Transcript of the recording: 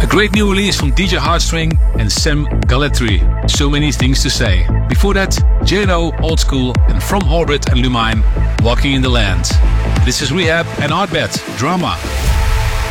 A great new release from DJ Heartstring and Sam Galletri. So many things to say. Before that, JNO, Old School, and From Orbit and Lumine, Walking in the Land. This is Rehab and Artbet, Drama.